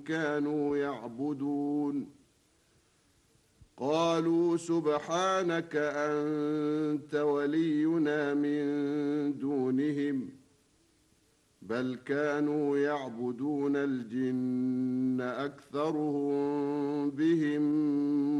كانوا يعبدون قالوا سبحانك أنت ولينا من دونهم بل كانوا يعبدون الجن أكثرهم بهم